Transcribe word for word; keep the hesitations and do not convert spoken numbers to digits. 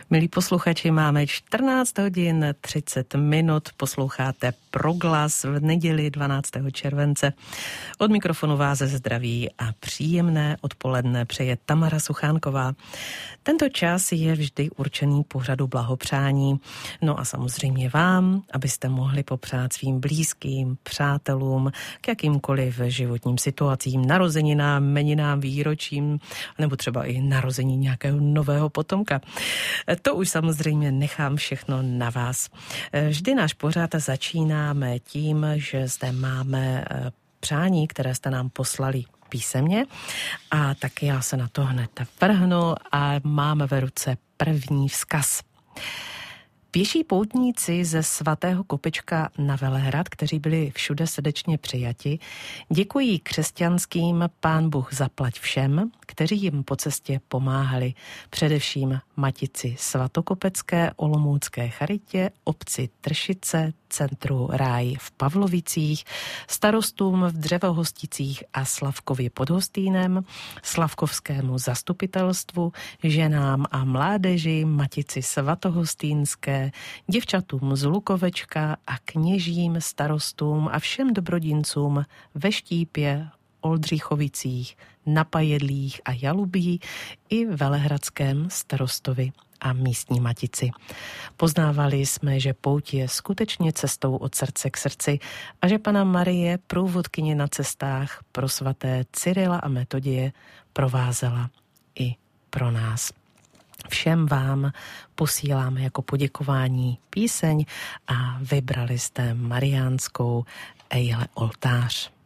Milí posluchači, máme čtrnáct hodin třicet minut, posloucháte Proglas v neděli dvanáctého července. Od mikrofonu vás zdraví a příjemné odpoledne přeje Tamara Suchánková. Tento čas je vždy určený pořadu blahopřání. No a samozřejmě vám, abyste mohli popřát svým blízkým, přátelům, k jakýmkoliv životním situacím, narozeninám, jmeninám, výročím, nebo třeba i narození nějakého nového potomka. To už samozřejmě nechám všechno na vás. Vždy náš pořad začínáme tím, že zde máme přání, které jste nám poslali písemně, a taky já se na to hned vrhnu a máme ve ruce první vzkaz. Pěší poutníci ze svatého Kopečka na Velehrad, kteří byli všude srdečně přijati, děkují křesťanským Pán Bůh zaplať všem, kteří jim po cestě pomáhali, především Matici svatokopecké olomoucké charitě, obci Tršice, centru Ráj v Pavlovicích, starostům v Dřevohosticích a Slavkově pod Hostýnem, slavkovskému zastupitelstvu, ženám a mládeži Matici svatohostýnské, děvčatům z Lukovečka a kněžím, starostům a všem dobrodincům ve Štípě, Oldřichovicích, na Pajedlích a Jalubí i velehradském starostovi a místní Matici. Poznávali jsme, že pouť je skutečně cestou od srdce k srdci a že Panna Marie, průvodkyně na cestách pro svaté Cyrila a Metodie, provázela i pro nás. Všem vám posíláme jako poděkování píseň a vybrali jste mariánskou Ejhle oltář.